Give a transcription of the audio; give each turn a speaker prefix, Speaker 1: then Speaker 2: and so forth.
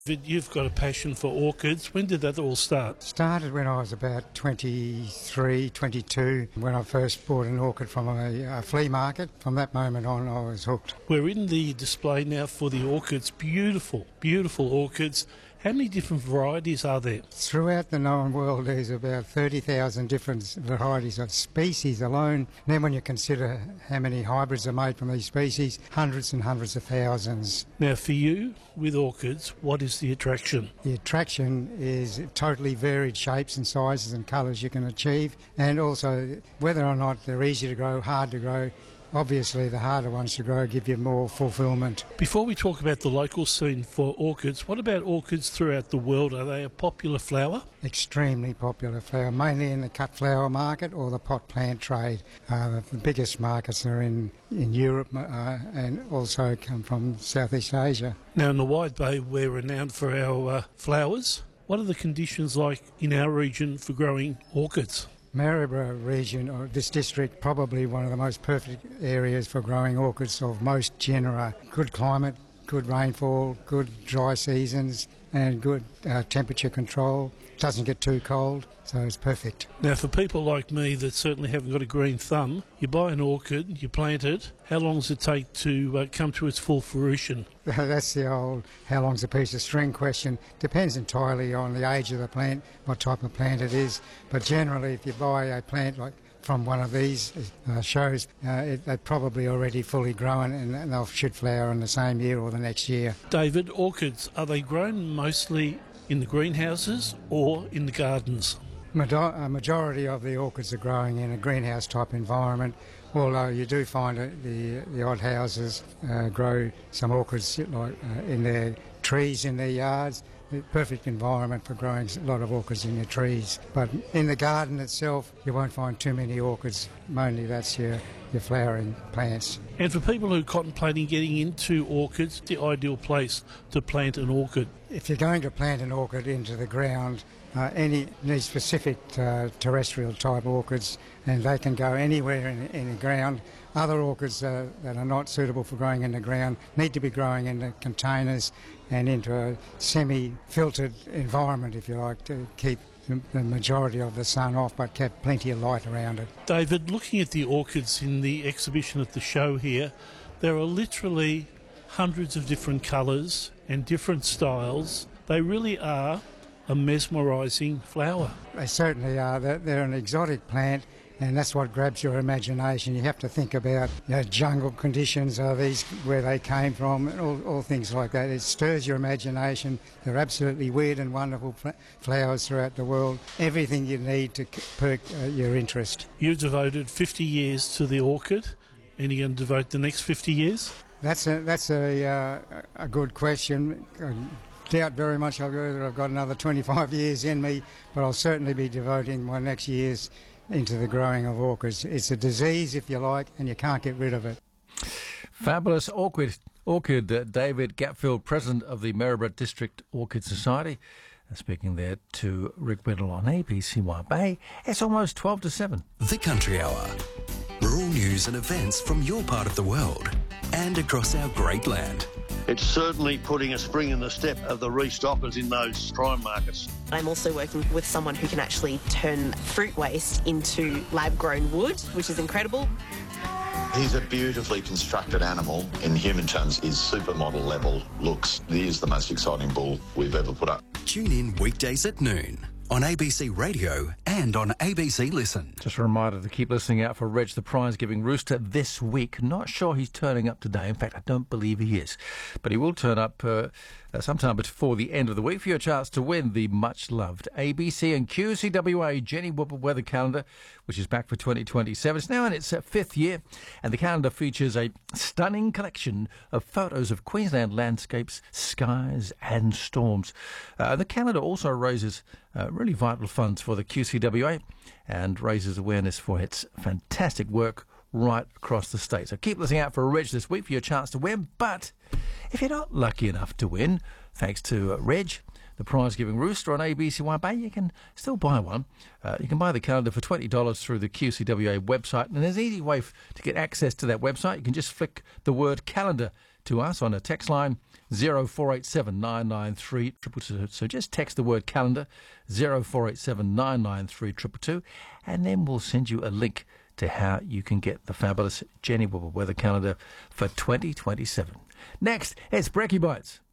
Speaker 1: You've got a passion for orchids. When did that all start?
Speaker 2: Started when I was about 23, 22, when I first bought an orchid from a flea market. From that moment on, I was hooked.
Speaker 1: We're in the display now for the orchids. Beautiful, beautiful orchids. How many different varieties are there?
Speaker 2: Throughout the known world, there's about 30,000 different varieties of species alone. And then when you consider how many hybrids are made from these species, hundreds and hundreds of thousands.
Speaker 1: Now, for you, with orchids, what is the attraction?
Speaker 2: The attraction is totally varied shapes and sizes and colours you can achieve, and also whether or not they're easy to grow, hard to grow. Obviously, the harder ones to grow give you more fulfilment.
Speaker 1: Before we talk about the local scene for orchids, what about orchids throughout the world? Are they a popular flower?
Speaker 2: Extremely popular flower, mainly in the cut flower market or the pot plant trade. The biggest markets are in Europe and also come from Southeast Asia.
Speaker 1: Now, in the Wide Bay, we're renowned for our flowers. What are the conditions like in our region for growing orchids?
Speaker 2: Maryborough region, or this district, probably one of the most perfect areas for growing orchids of most genera. Good climate, good rainfall, good dry seasons and good temperature control. Doesn't get too cold, so it's perfect.
Speaker 1: Now, for people like me that certainly haven't got a green thumb, you buy an orchid, you plant it. How long does it take to come to its full fruition?
Speaker 2: That's the old how long's a piece of string question. Depends entirely on the age of the plant, what type of plant it is. But generally, if you buy a plant like from one of these shows, they're probably already fully grown and they should flower in the same year or the next year.
Speaker 1: David, orchids, are they grown mostly in the greenhouses or in the gardens?
Speaker 2: A majority of the orchids are growing in a greenhouse type environment, although you do find the odd houses grow some orchids like in their trees in their yards. The perfect environment for growing a lot of orchids in your trees. But in the garden itself, you won't find too many orchids. Mainly that's your flowering plants.
Speaker 1: And for people who are contemplating getting into orchids, the ideal place to plant an orchid?
Speaker 2: If you're going to plant an orchid into the ground, any specific terrestrial type orchids, and they can go anywhere in the ground. Other orchids that are not suitable for growing in the ground need to be growing in the containers and into a semi-filtered environment, if you like, to keep the majority of the sun off but keep plenty of light around it.
Speaker 1: David, looking at the orchids in the exhibition at the show here, there are literally hundreds of different colours and different styles. They really are a mesmerising flower.
Speaker 2: They certainly are. They're an exotic plant, and that's what grabs your imagination. You have to think about jungle conditions, are these where they came from, and all things like that. It stirs your imagination. They're absolutely weird and wonderful flowers throughout the world. Everything you need to perk your interest.
Speaker 1: You've devoted 50 years to the orchid, and you're going to devote the next 50 years?
Speaker 2: That's a good question. I doubt very much I've got another 25 years in me, but I'll certainly be devoting my next years into the growing of orchids. It's a disease, if you like, and you can't get rid of it.
Speaker 3: Fabulous orchid David Gapfield, President of the Maryborough District Orchid Society. Speaking there to Rick Whittle on ABCY Bay. It's almost 12 to 7.
Speaker 4: The Country Hour. Rural news and events from your part of the world and across our great land.
Speaker 5: It's certainly putting a spring in the step of the restockers in those prime markets.
Speaker 6: I'm also working with someone who can actually turn fruit waste into lab-grown wood, which is incredible.
Speaker 7: He's a beautifully constructed animal. In human terms, his supermodel level looks. He is the most exciting bull we've ever put up.
Speaker 4: Tune in weekdays at noon on ABC Radio and on ABC Listen.
Speaker 3: Just a reminder to keep listening out for Reg the prize-giving rooster this week. Not sure he's turning up today. In fact, I don't believe he is. But he will turn up sometime before the end of the week for your chance to win the much-loved ABC and QCWA Jenny Whooper weather calendar, which is back for 2027. It's now in its fifth year, and the calendar features a stunning collection of photos of Queensland landscapes, skies and storms. The calendar also raises really vital funds for the QCWA and raises awareness for its fantastic work right across the state. So keep listening out for a Reg this week for your chance to win. But if you're not lucky enough to win, thanks to Reg, the prize-giving rooster on ABCY Bay, you can still buy one. You can buy the calendar for $20 through the QCWA website. And there's an easy way to get access to that website. You can just flick the word calendar to us on a text line 0487 993 222. So just text the word calendar, 0487 993 222, and then we'll send you a link to how you can get the fabulous Jenny Wibble weather calendar for 2027. Next, it's Brekkie Bites.